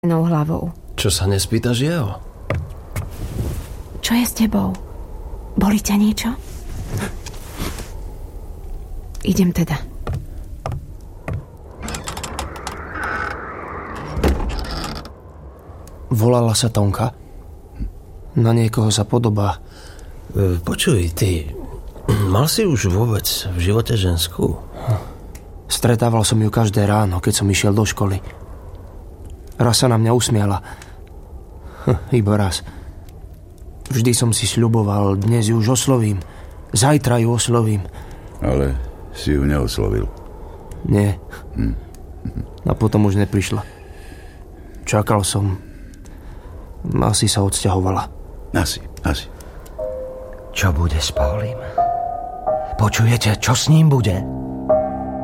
hlavou. Čo sa nespýtaš jeho? Čo je s tebou? Bolí ťa niečo? Idem teda. Volala sa Tonka. Na niekoho sa podobá. Počuj, ty, mal si už vôbec v živote ženskú? Stretával som ju každé ráno, keď som išiel do školy. Raz sa na mňa usmiala. Iba raz. Vždy som si sľuboval, dnes ju už oslovím. Zajtra ju oslovím. Ale si ju neoslovil. Nie. A potom už neprišla. Čakal som. Asi sa odsťahovala. Asi. Čo bude s Paulim? Počujete, čo s ním bude?